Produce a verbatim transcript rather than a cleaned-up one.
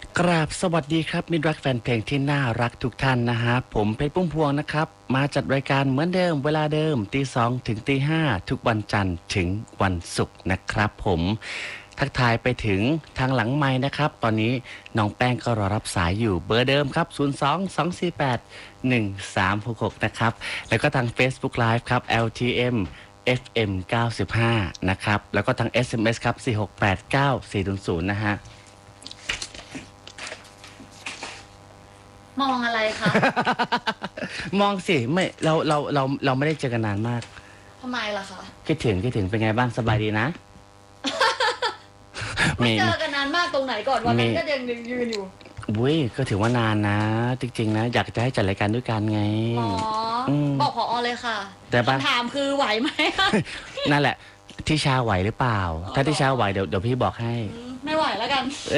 กราบสวัสดีครับมิตรรักแฟนเพลงที่น่ารักทุกท่านนะฮะผมเพชรพุ่มพวงนะครับมาจัดรายการเหมือนเดิมเวลาเดิมตีสองถึงตีห้าทุกวันจันทร์ถึงวันศุกร์นะครับผมทักทายไปถึงทางหลังไม้นะครับตอนนี้น้องแป้งก็รอรับสายอยู่เบอร์เดิมครับศูนย์ สอง สอง สี่ แปด หนึ่ง สาม หก หกนะครับแล้วก็ทาง Facebook Live ครับ แอล ที เอ็ม เอฟ เอ็ม เก้าสิบห้านะครับแล้วก็ทาง เอส เอ็ม เอส ครับสี่ หก แปด เก้า สี่ ศูนย์ ศูนย์นะฮะมองอะไรคะมองสิไม่เราเราเราเราไม่ได้เจอกันนานมากทำไมล่ะคะคิดถึงคิดถึงเป็นไงบ้างสบายดีนะไม่เจอกันนานมากตรงไหนก่อนวันนั้นมีก็ยังยืนอยู่อุ้ยก็ถือว่านานนะ จริงๆนะ อยากจะให้จัดรายการด้วยกันไงอ๋ออมบอกผอเลยค่ะได้ปะคำถามคือไหวไหมคะนั่นแหละที่ชาไหวหรือเปล่า ถ้าที่ชาไหวเดี๋ยวเดี๋ยวพี่บอกให้อืมไม่ไหวแล้วกัน